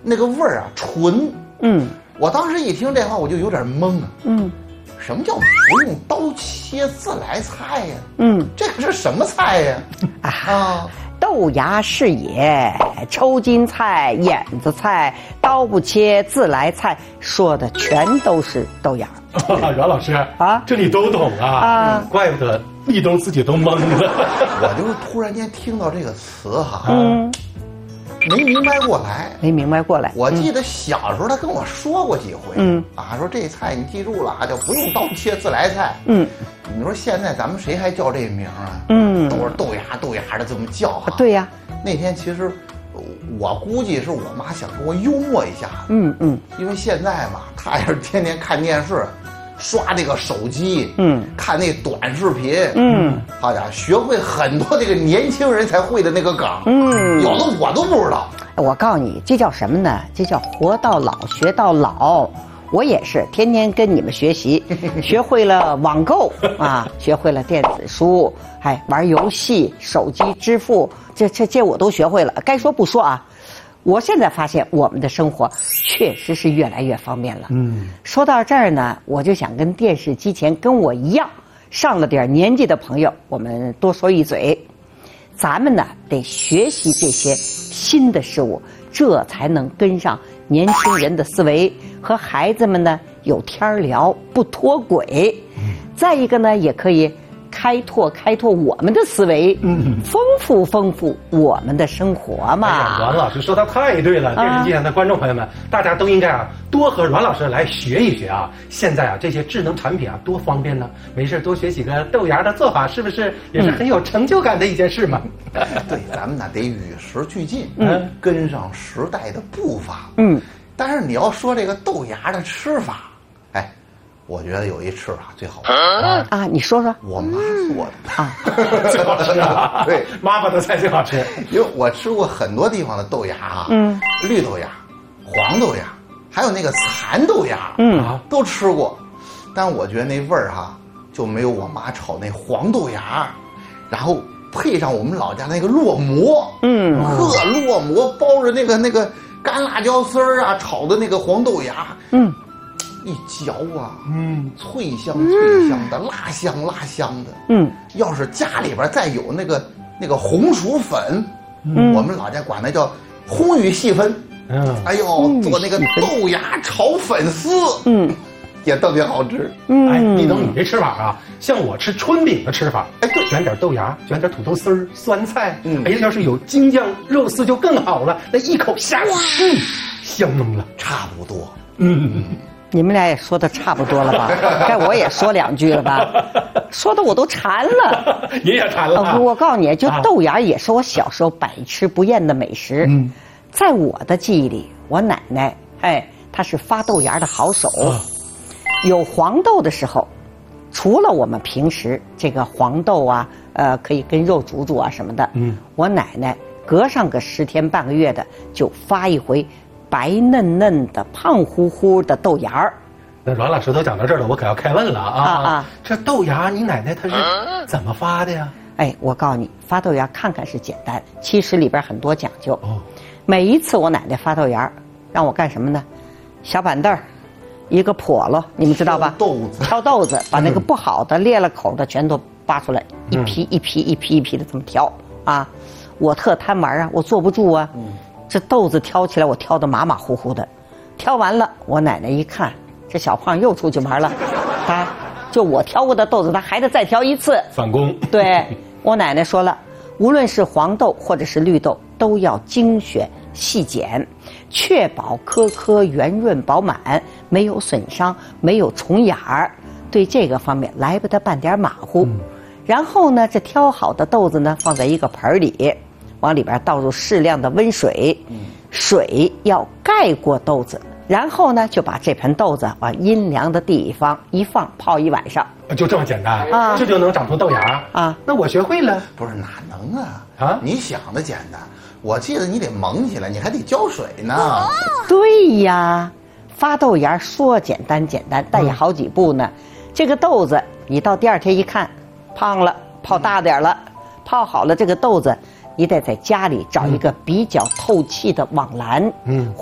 那个味儿啊纯。我当时一听这话我就有点懵啊。什么叫不用刀切自来菜呀？这个是什么菜呀？ 豆芽是也，抽筋菜、眼子菜，刀不切自来菜，说的全都是豆芽。 阮老师啊，这你都懂啊？怪不得立冬自己都懵了。 我就是突然间听到这个词哈，没明白过来。我记得小时候他跟我说过几回，说这菜你记住了啊，叫不用刀切自来菜。你说现在咱们谁还叫这名啊？都是豆芽的这么叫哈。 对呀。 那天其实我估计是我妈想跟我幽默一下。因为现在嘛，她也是天天看电视，刷这个手机，看那短视频，好家伙，学会很多这个年轻人才会的那个梗，有的我都不知道。 我告诉你，这叫什么呢？这叫活到老学到老。我也是天天跟你们学习，学会了网购啊，学会了电子书，玩游戏、手机支付，这我都学会了。该说不说啊，我现在发现我们的生活确实是越来越方便了。说到这儿呢，我就想跟电视机前跟我一样上了点年纪的朋友，我们多说一嘴，咱们呢得学习这些新的事物，这才能跟上年轻人的思维，和孩子们呢有天聊，不脱轨。再一个呢，也可以开拓我们的思维，丰富我们的生活嘛。 阮老师说的太对了，电视机前的观众朋友们，大家都应该多和阮老师来学一学啊。现在这些智能产品多方便呢，没事多学几个豆芽的做法，是不是也是很有成就感的一件事嘛？ 对，咱们呢得与时俱进，跟上时代的步伐。但是你要说这个豆芽的吃法，我觉得有一吃法最好啊，你说说。 我妈做的最好吃啊！对，妈妈的菜最好吃。 因为我吃过很多地方的豆芽绿豆芽、黄豆芽，还有那个蚕豆芽，都吃过。但我觉得那味儿就没有我妈炒那黄豆芽，然后配上我们老家那个烙馍，烙馍包着那个干辣椒丝儿炒的那个黄豆芽，一嚼脆香的，辣香的。要是家里边再有那个红薯粉，我们老家管那叫红玉细粉。做那个豆芽炒粉丝，也特别好吃。 立冬你这吃法像我吃春饼的吃法，卷点豆芽，卷点土豆丝儿，酸菜，要是有京酱肉丝就更好了，那一口下去，香浓了。 差不多。 你们俩也说的差不多了吧？该我也说两句了吧？说的我都馋了。 你也馋了。 我告诉你，就豆芽也是我小时候百吃不厌的美食。在我的记忆里，我奶奶她是发豆芽的好手。有黄豆的时候，除了我们平时这个黄豆可以跟肉煮什么的，我奶奶隔上个10天半个月的就发一回白嫩嫩的、胖乎乎的豆芽儿。 那阮老师都讲到这儿了，我可要开问了这豆芽你奶奶她是怎么发的呀？ 我告诉你，发豆芽看看是简单，其实里边很多讲究。每一次我奶奶发豆芽，让我干什么呢？小板凳儿，一个笸箩，你们知道吧？挑豆子，把那个不好的、裂了口的全都扒出来，一批一批的这么挑我特贪玩我坐不住这豆子挑起来，我挑得马马虎虎的，挑完了，我奶奶一看，这小胖又出去玩了，就我挑过的豆子，他还得再挑一次， 反攻。 对，我奶奶说了，无论是黄豆或者是绿豆，都要精选细剪，确保颗颗圆润饱满，没有损伤，没有虫眼儿。对这个方面来不得半点马虎。然后呢，这挑好的豆子呢，放在一个盆里，往里边倒入适量的温水，水要盖过豆子，然后呢，就把这盆豆子往阴凉的地方一放，泡一晚上。 就这么简单这就能长出豆芽那我学会了。 不是哪能你想的简单，我记得你得蒙起来，你还得浇水呢。 对呀，发豆芽说简单，但也好几步呢。这个豆子你到第2天一看，胖了，泡大点了，泡好了这个豆子，你得在家里找一个比较透气的网篮，